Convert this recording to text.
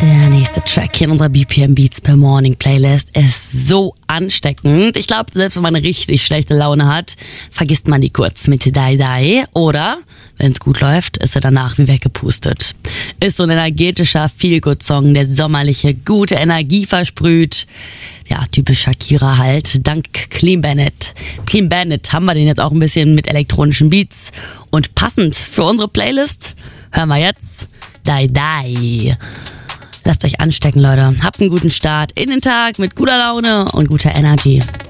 Der nächste Track hier in unserer BPM Beats per Morning Playlist ist so ansteckend. Ich glaube, selbst wenn man richtig schlechte Laune hat, vergisst man die kurz mit Die Die. Oder, wenn es gut läuft, ist er danach wie weggepustet. Ist so ein energetischer Feel-Good-Song, der sommerliche, gute Energie versprüht. Ja, typisch Shakira halt. Dank Clean Bandit. Clean Bandit haben wir den jetzt auch ein bisschen mit elektronischen Beats. Und passend für unsere Playlist hören wir jetzt Die Die. Lasst euch anstecken, Leute. Habt einen guten Start in den Tag mit guter Laune und guter Energy.